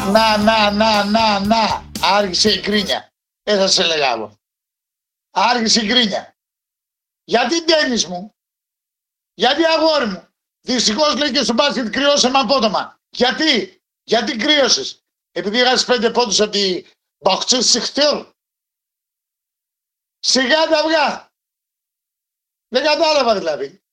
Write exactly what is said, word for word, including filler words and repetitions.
να, να, να, να, να. Άρχισε η κρίνια. Δεν θα σε έλεγα εγώ. Άρχισε η κρίνια. Γιατί τένις μου. Γιατί αγόρι μου. Δυστυχώς λέει και στο μπάσκετ κρυώσαμε απότομα. Γιατί. Γιατί κρύωσες. Επειδή είχες πέντε πόντους από τη Μπαχτσού Σιχτήρ. Σιγά τα αυγά. Δεν κατάλαβα δηλαδή.